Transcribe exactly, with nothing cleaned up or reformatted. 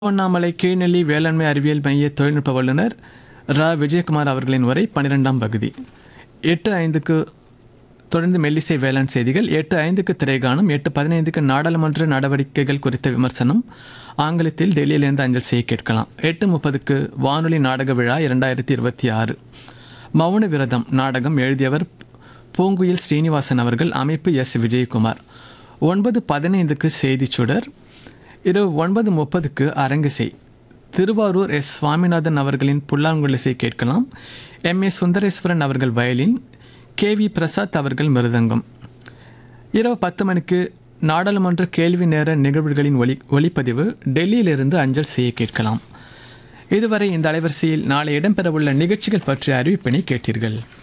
திருவண்ணாமலை கீழ்நெல்லி வேளாண்மை அறிவியல் மைய தொழில்நுட்ப வல்லுநர் ரா விஜயகுமார் அவர்களின் உரை பன்னிரெண்டாம் பகுதி. எட்டு ஐந்துக்கு தொடர்ந்து மெல்லிசை வேளாண் செய்திகள், எட்டு ஐந்துக்கு திரைகாணும், எட்டு பதினைந்துக்கு நாடாளுமன்ற நடவடிக்கைகள் குறித்த விமர்சனம் ஆங்கிலத்தில் டெல்லியிலிருந்து அஞ்சல் செய்ய கேட்கலாம். எட்டு முப்பதுக்கு வானொலி நாடக விழா இரண்டாயிரத்தி இருபத்தி ஆறு மௌன விரதம் நாடகம் எழுதியவர் பூங்குயில் ஸ்ரீனிவாசன் அவர்கள், அமைப்பு எஸ் விஜயகுமார். ஒன்பது பதினைந்துக்கு செய்திச் சுடர். இரவு ஒன்பது முப்பதுக்கு அரங்கிசை திருவாரூர் எஸ் சுவாமிநாதன் அவர்களின் புல்லாங்குழலிசை கேட்கலாம். எம் ஏ சுந்தரேஸ்வரன் அவர்கள் வயலின், கே வி பிரசாத் அவர்கள் மிருதங்கம். இரவு பத்து மணிக்கு நாடாளுமன்ற கேள்வி நேர நிகழ்வுகளின் ஒளி ஒளிப்பதிவு டெல்லியிலிருந்து அஞ்சல் செய்ய கேட்கலாம். இதுவரை இந்த அலைவரிசையில் நாளை இடம்பெறவுள்ள நிகழ்ச்சிகள் பற்றிய அறிவிப்பினை கேட்டீர்கள்.